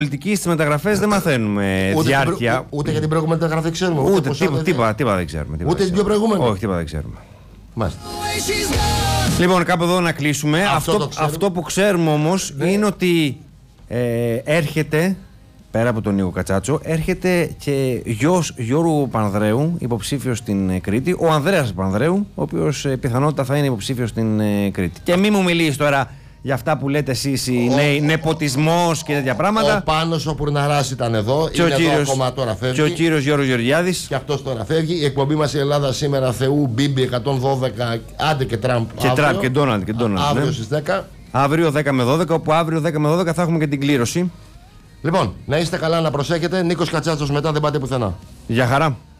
πολιτική στις μεταγραφές δεν μαθαίνουμε διάρκεια. Ούτε για την προηγούμενη μεταγραφή ξέρουμε. Ούτε τίποτα δεν ξέρουμε. Ούτε την πιο προηγούμενη. Όχι, τίποτα δεν ξέρουμε. Μάλιστα. Λοιπόν, κάπου εδώ να κλείσουμε. Αυτό που ξέρουμε όμως είναι ότι έρχεται, πέρα από τον Νίκο Κατσάτσο, έρχεται και γιος Γιώργου Πανδρέου, υποψήφιος στην Κρήτη, ο Ανδρέας Πανδρέου, ο οποίος πιθανότητα θα είναι υποψήφιος στην Κρήτη. Και μη μου μιλείς τώρα για αυτά που λέτε εσείς, νεποτισμός και τέτοια πράγματα. Ο Πάνος ο Πουρναράς ήταν εδώ, είναι εδώ ακόμα, τώρα φεύγει. Και ο κύριος Γιώργος Γεωργιάδης. Και αυτός τώρα φεύγει. Η εκπομπή μας η Ελλάδα σήμερα, Θεού, Μπίμπι 112, άντε και Τραμπ. Και Τραμπ και Ντόναλντ. Αύριο στις 10. Αύριο 10 με 12, όπου αύριο 10 με 12 θα έχουμε και την κλήρωση. Λοιπόν, να είστε καλά, να προσέχετε. Νίκος Κατσάτσος μετά, δεν πάτε πουθενά. Γεια χαρά.